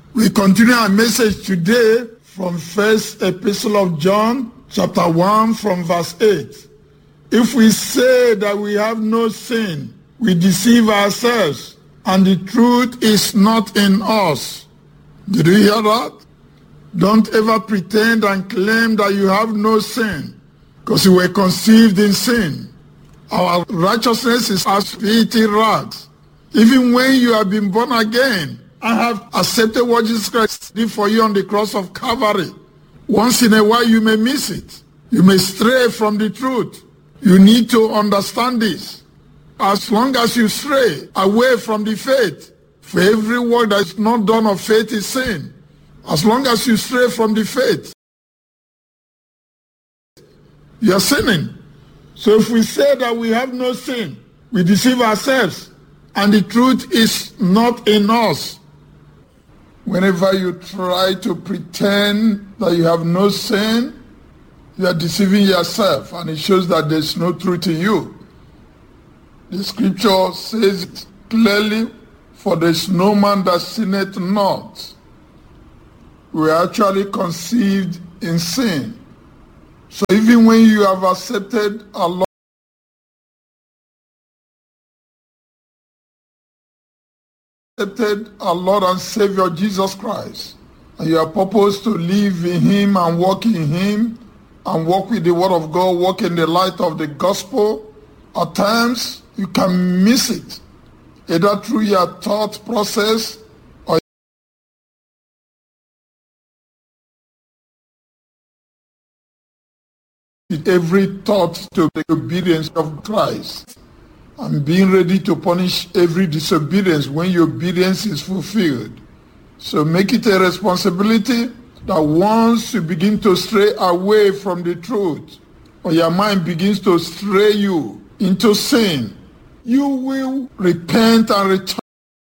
We continue our message today from First Epistle of John, chapter 1, from verse 8. If we say that we have no sin, we deceive ourselves, and the truth is not in us. Did you hear that? Don't ever pretend and claim that you have no sin, because you were conceived in sin. Our righteousness is as filthy rags. Even when you have been born again, I have accepted what Jesus Christ did for you on the cross of Calvary. Once in a while you may miss it. You may stray from the truth. You need to understand this. As long as you stray away from the faith, for every work that is not done of faith is sin. As long as you stray from the faith, you are sinning. So if we say that we have no sin, we deceive ourselves, and the truth is not in us. Whenever you try to pretend that you have no sin, you are deceiving yourself, and it shows that there's no truth in you. The scripture says it clearly, for there's no man that sinneth not. We are actually conceived in sin. So even when you have accepted our Lord and Savior Jesus Christ, and you are purposed to live in Him and walk in Him and walk with the Word of God, walk in the light of the gospel, at times you can miss it, either through your thought process or every thought to the obedience of Christ, and being ready to punish every disobedience when your obedience is fulfilled. So make it a responsibility that once you begin to stray away from the truth, or your mind begins to stray you into sin, you will repent and return